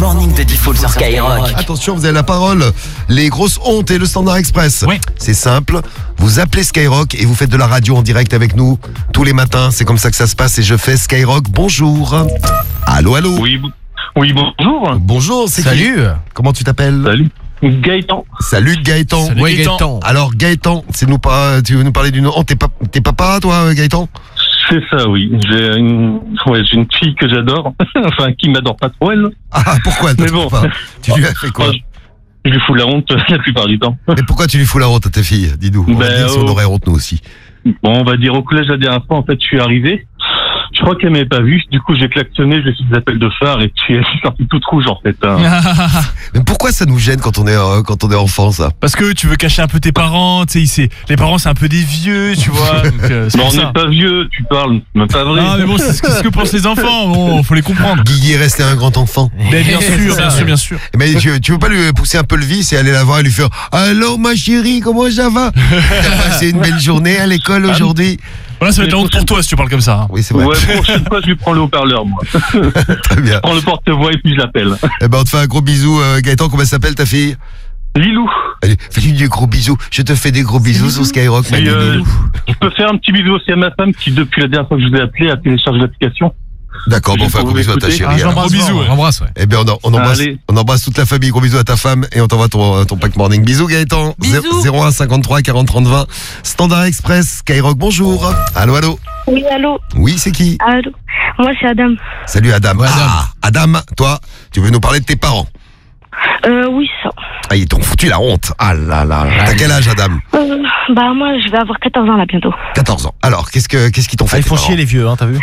morning de Diffoul sur Skyrock. Attention, vous avez la parole. Les grosses hontes et le Standard Express. Oui. C'est simple. Vous appelez Skyrock et vous faites de la radio en direct avec nous tous les matins. C'est comme ça que ça se passe et je fais Skyrock. Bonjour. Allô, allô. Oui, bonjour. Bonjour, c'est Salut. qui? Comment tu t'appelles? Salut. Gaëtan. Salut Gaëtan. Salut, Ouais, Gaëtan. Alors Gaëtan, tu veux nous parler d'une honte? T'es papa, toi, Gaëtan? C'est ça, oui. J'ai une fille que j'adore. Enfin, qui m'adore pas trop, elle. Ah, pourquoi elle Mais t'adore bon. pas? Tu lui as fait quoi? Je lui fous la honte la plupart du temps. Mais pourquoi tu lui fous la honte à ta fille? Dis-nous. On va Ben, dire si on aurait honte nous aussi. Bon, on va dire au collège la dernière fois, en fait, je suis arrivé. Je crois qu'elle m'avait pas vu. Du coup, j'ai klaxonné, j'ai fait des appels de phare et puis elle est sortie toute rouge, en fait. Mais pourquoi ça nous gêne quand on est enfant, ça? Parce que tu veux cacher un peu tes parents, tu sais, les parents c'est un peu des vieux, tu vois. Donc, c'est Non, pour on ça. n'est pas vieux, tu parles. Même pas vrai. Ah mais bon, c'est ce que pensent les enfants, bon, faut les comprendre. Guigui est resté un grand enfant. Mais bien sûr. Mais tu veux pas lui pousser un peu le vice et aller la voir et lui faire « Alors ma chérie, comment ça va? T'as passé une belle journée à l'école aujourd'hui ?» Voilà, ça va être la honte pour toi si tu parles comme ça. Oui, c'est vrai. Ouais, prochaine fois, je lui prends le haut-parleur, moi. Très bien. Je prends le porte-voix et puis je l'appelle. Eh ben, on te fait un gros bisou. Gaëtan, comment elle s'appelle ta fille? Lilou. Allez, fais-lui des gros bisous. Je te fais des gros bisous sur Skyrock, ma Et, Lilou. je peux faire un petit bisou aussi à ma femme qui, depuis la dernière fois que je vous ai appelé, a téléchargé l'application. D'accord, bon, on fait un gros bisou à ta chérie. alors. Gros bisous. J'embrasse, ouais. Eh bien, Allez. on embrasse toute la famille. Gros bisous à ta femme et on t'envoie ton pack morning. Bisous Gaëtan. Bisous. 01 53 40 30 20. Standard Express, Skyrock, bonjour. Allô, allô. Oui, allô. Oui, c'est qui? Allô. Moi, c'est Adam. Salut Adam. Ouais, Adam. Ah, Adam, toi, tu veux nous parler de tes parents? Oui, ça. Ah, ils t'ont foutu la honte. Ah là là. T'as quel âge, Adam? Bah, moi, je vais avoir 14 ans là bientôt. 14 ans. Alors, qu'est-ce qu'ils t'ont fait? Ils font tes chier parents les vieux, hein, t'as vu?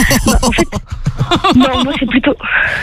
Non, moi, c'est plutôt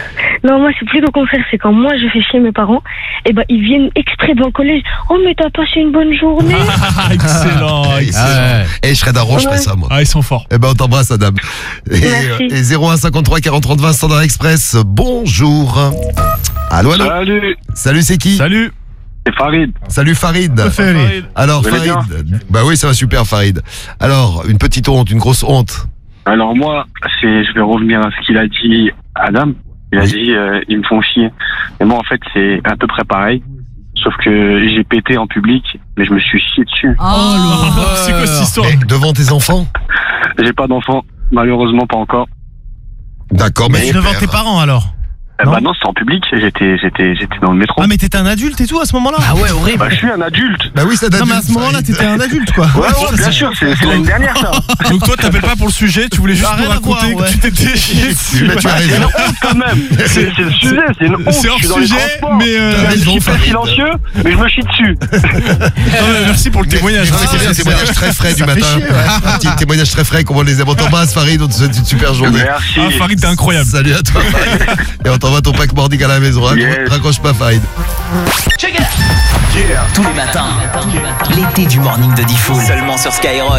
le contraire. C'est quand moi, je fais chier mes parents, et ben, ils viennent exprès devant le collège. Oh, mais t'as passé une bonne journée. Excellent. Ouais. Et je serais d'un rond, je ferais ça, moi. Ah, ils sont forts. Eh ben, on t'embrasse, Adam. Merci. Et 01 53 40 30 20 Standard Express, bonjour. Allô, allô. Salut, Salut, c'est qui? Salut. c'est Farid. Salut, Farid. Farid. Alors, Vous allez Farid. Bah oui, ça va super, Farid. Alors, une petite honte, une grosse honte. Alors moi, je vais revenir à ce qu'il a dit Adam. Il a Oui. dit ils me font chier. Et moi en fait c'est à peu près pareil. Sauf que j'ai pété en public, mais je me suis chié dessus. C'est quoi cette histoire? Mais devant tes enfants? J'ai pas d'enfant, malheureusement pas encore. D'accord, mais Devant super. tes parents alors? Bah non, c'était en public. J'étais dans le métro. Ah, mais t'étais un adulte et tout à ce moment-là? Ah ouais, horrible. Bah je suis un adulte. Bah oui, ça date. Non, mais à ce moment-là, t'étais un adulte quoi. Ouais, bien sûr, c'est l'année dernière ça. Donc toi t'appelles pas pour le sujet, tu voulais juste Ah, nous rien à voir, raconter ouais. que tu t'étais chié dessus. Mais tu as C'est une raison. honte quand même. C'est le sujet, c'est une honte. C'est hors Je suis dans les sujet, transports. mais Je suis un raison, petit peu Farid. silencieux, mais je me chie dessus. merci pour le témoignage. Mais c'est un témoignage très frais du Ça fait matin. chier, ouais. Un petit témoignage très frais, comme on les aime. On t'embrasse, Farid. On te souhaite une super journée. Merci. Ah, Farid, t'es incroyable. Salut à toi, Farid. Et on t'envoie ton pack morning à la maison. Yes. Raccroche pas, Farid. Tous les matins, l'été du morning de Diffoul. Seulement sur Skyrock.